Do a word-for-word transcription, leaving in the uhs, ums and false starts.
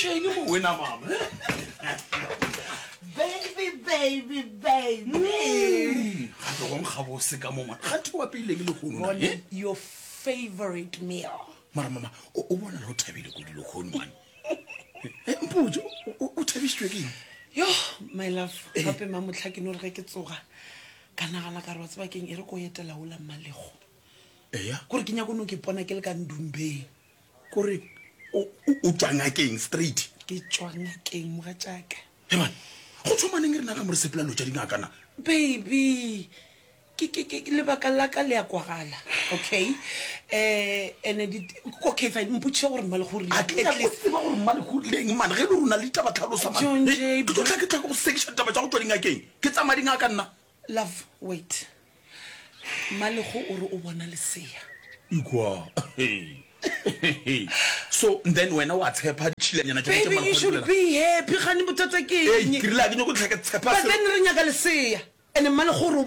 shenge mo wena mama baby baby baby ga go ngabo se ka mo ga thiwa pele ke le gono eh your favorite meal mara mama o bona lo thabile go di lo gono man e mpujo o thabishwe ke yo my love gape mamotlha ke no re ke tsoga kana gana ka re tseba keng e re go etela ola malego eya gore ke nya go no ke pona ke le ka ndumbe gore o tswanga keng straight ke tswanga keng mo ga tsaka he man go tshomaneng re na ka mo re sepelano tša dinga kana baby ke ke ke le baka la ka le ya kwagala okay eh ene di okay fine mputse gore male gore at least ba gore male go leng man ge le runa le taba tlhalosa man ke tla ke tla go section taba tša go tswa dinga keng ke tsa madinga ka nna love wait male go o re o bona le seya ikwa so then when I was happy chilenya baby you should be happy khani botata ke eh ke rila ke nyoko tlhaka tshepa but then re nyaka le seya ene male go